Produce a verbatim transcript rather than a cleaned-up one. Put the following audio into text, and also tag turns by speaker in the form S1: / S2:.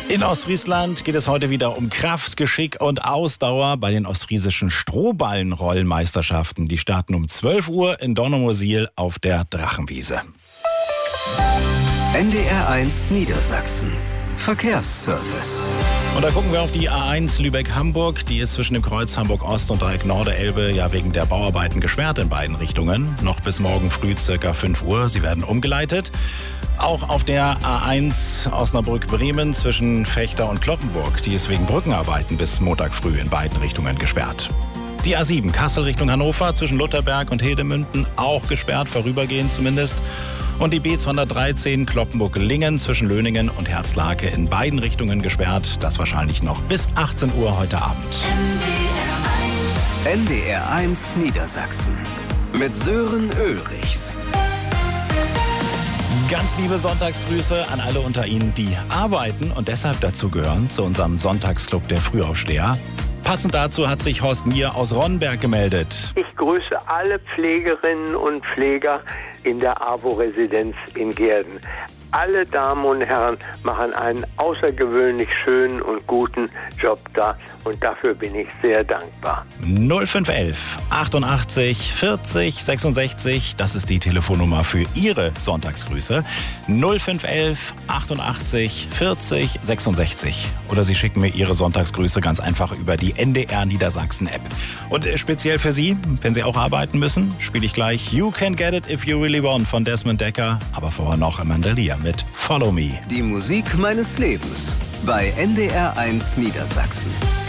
S1: In Ostfriesland geht es heute wieder um Kraft, Geschick und Ausdauer bei den ostfriesischen Strohballenrollmeisterschaften. Die starten um zwölf Uhr in Dornumersiel auf der Drachenwiese.
S2: N D R eins Niedersachsen. Verkehrsservice.
S1: Und da gucken wir auf die A eins Lübeck-Hamburg. Die ist zwischen dem Kreuz Hamburg-Ost und Dreieck Norde-Elbe ja wegen der Bauarbeiten gesperrt in beiden Richtungen. Noch bis morgen früh circa fünf Uhr. Sie werden umgeleitet. Auch auf der A eins Osnabrück-Bremen zwischen Fechter und Cloppenburg. Die ist wegen Brückenarbeiten bis Montag früh in beiden Richtungen gesperrt. Die A sieben Kassel Richtung Hannover zwischen Lutherberg und Hedemünden auch gesperrt, vorübergehend zumindest. Und die B zweihundertdreizehn Cloppenburg-Lingen zwischen Löningen und Herzlake in beiden Richtungen gesperrt. Das wahrscheinlich noch bis achtzehn Uhr heute Abend.
S2: N D R eins Niedersachsen mit Sören Ulrichs.
S1: Ganz liebe Sonntagsgrüße an alle unter Ihnen, die arbeiten und deshalb dazu gehören zu unserem Sonntagsclub der Frühaufsteher. Passend dazu hat sich Horst Mier aus Ronnenberg gemeldet.
S3: Ich grüße alle Pflegerinnen und Pfleger in der AWO-Residenz in Gehrden. Alle Damen und Herren machen einen außergewöhnlich schönen und guten Job da und dafür bin ich sehr dankbar.
S1: null fünf elf achtundachtzig vierzig sechsundsechzig, das ist die Telefonnummer für Ihre Sonntagsgrüße. null fünf elf achtundachtzig vierzig sechsundsechzig. Oder Sie schicken mir Ihre Sonntagsgrüße ganz einfach über die N D R Niedersachsen App. Und speziell für Sie, wenn Sie auch arbeiten müssen, spiele ich gleich You Can Get It If You Really Want von Desmond Decker, aber vorher noch Amanda Lear mit Follow Me.
S2: Die Musik meines Lebens bei N D R eins Niedersachsen.